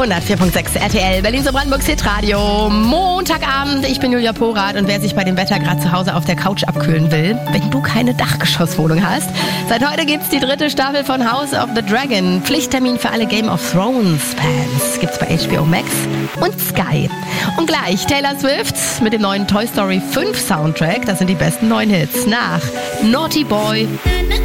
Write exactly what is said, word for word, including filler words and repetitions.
hundertvier Komma sechs R T L, Berlin und Brandenburgs Hitradio. Montagabend, ich bin Julia Porath und wer sich bei dem Wetter gerade zu Hause auf der Couch abkühlen will, wenn du keine Dachgeschosswohnung hast, seit heute gibt's die dritte Staffel von House of the Dragon. Pflichttermin für alle Game of Thrones Fans. Gibt's bei H B O Max und Sky. Und gleich Taylor Swift mit dem neuen Toy Story fünf Soundtrack. Das sind die besten neuen Hits nach Naughty Boy